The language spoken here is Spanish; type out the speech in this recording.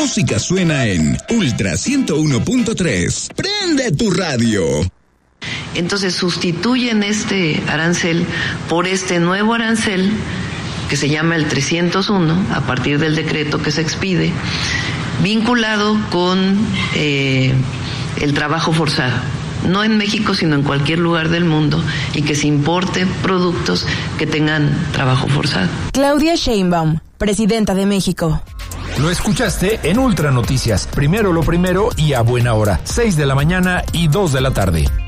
música suena en Ultra 101.3. ¡Prende tu radio! Entonces sustituyen este arancel por este nuevo arancel que se llama el 301, a partir del decreto que se expide, vinculado con el trabajo forzado, no en México, sino en cualquier lugar del mundo, y que se importe productos que tengan trabajo forzado. Claudia Sheinbaum, presidenta de México. Lo escuchaste en Ultra Noticias. Primero lo primero y a buena hora. 6 de la mañana y 2 de la tarde.